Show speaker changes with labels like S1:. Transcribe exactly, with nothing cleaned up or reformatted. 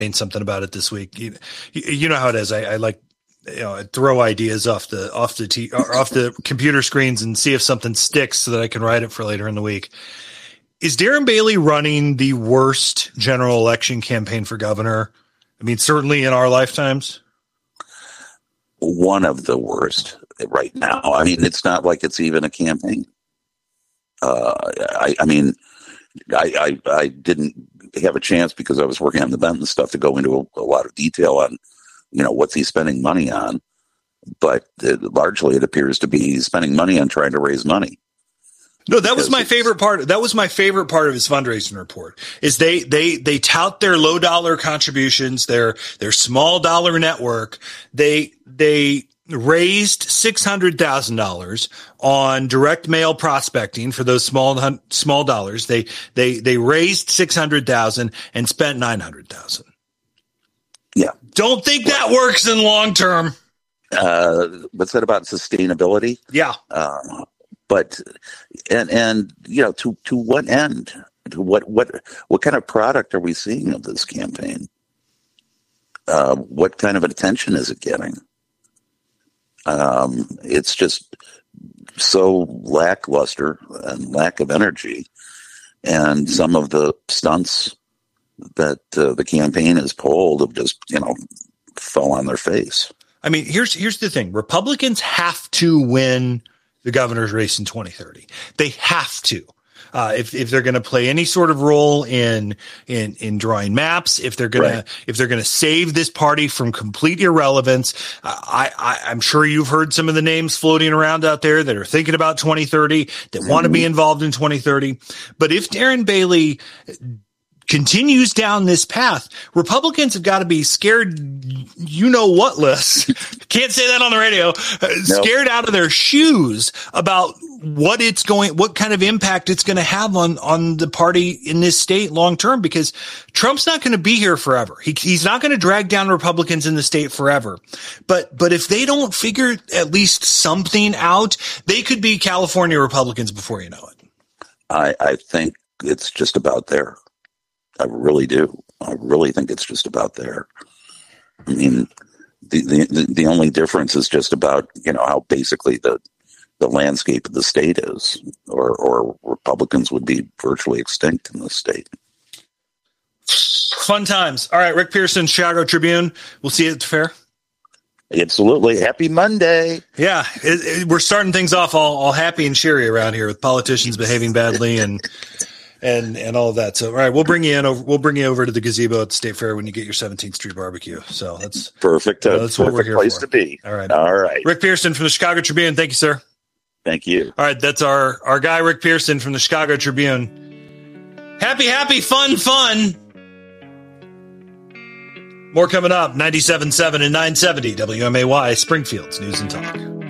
S1: something about it this week. You, you know how it is. I, I like, you know, I throw ideas off the off the t- or off the computer screens and see if something sticks so that I can write it for later in the week. Is Darren Bailey running the worst general election campaign for governor? I mean, certainly in our lifetimes.
S2: One of the worst right now. I mean, it's not like it's even a campaign. Uh, I, I mean, I, I, I didn't have a chance because I was working on the Benton stuff to go into a, a lot of detail on, you know, what's he spending money on. But it, largely it appears to be spending money on trying to raise money.
S1: No, that was my favorite part. That was my favorite part of his fundraising report is they, they, they tout their low dollar contributions, their, their small dollar network. They, they raised six hundred thousand dollars on direct mail prospecting for those small, small dollars. They, they, they raised six hundred thousand and spent nine hundred thousand.
S2: Yeah.
S1: Don't think that works in long term.
S2: Uh, what's that about sustainability?
S1: Yeah.
S2: Uh, But and and you know to to what end? To what what what kind of product are we seeing of this campaign? Uh, what kind of attention is it getting? Um, it's just so lackluster and lack of energy, and some of the stunts that uh, the campaign has pulled have just you know fell on their face.
S1: I mean, here's here's the thing: Republicans have to win the governor's race in twenty thirty. They have to. Uh, if, if they're going to play any sort of role in, in, in drawing maps, if they're going
S2: Right.
S1: to, if they're going to save this party from complete irrelevance, uh, I, I, I'm sure you've heard some of the names floating around out there that are thinking about twenty thirty, that want to be involved in twenty thirty. But if Darren Bailey continues down this path, Republicans have got to be scared, you know what, Liz? Can't say that on the radio. Uh,
S2: Nope.
S1: Scared out of their shoes about what it's going, what kind of impact it's going to have on, on the party in this state long term, because Trump's not going to be here forever. He, he's not going to drag down Republicans in the state forever. But, but if they don't figure at least something out, they could be California Republicans before you know it.
S2: I, I think it's just about there. I really do. I really think it's just about there. I mean, the, the, the only difference is just about, you know, how basically the, the landscape of the state is, or, or Republicans would be virtually extinct in the state.
S1: Fun times. All right, Rick Pearson, Chicago Tribune. We'll see you at the fair.
S2: Absolutely. Happy Monday.
S1: Yeah, it, it, we're starting things off all, all happy and cheery around here with politicians behaving badly and and and all of that. So, all right, we'll bring you in. Over, we'll bring you over to the gazebo at the State Fair when you get your seventeenth Street barbecue. So that's
S2: perfect.
S1: Uh, that's what we're here
S2: place
S1: for.
S2: to be.
S1: All right,
S2: all right.
S1: Rick Pearson from the Chicago Tribune. Thank you, sir.
S2: Thank you.
S1: All right, that's our our guy, Rick Pearson from the Chicago Tribune. Happy, happy, fun, fun. More coming up. ninety-seven point seven and nine seventy W M A Y, Springfield's News and Talk.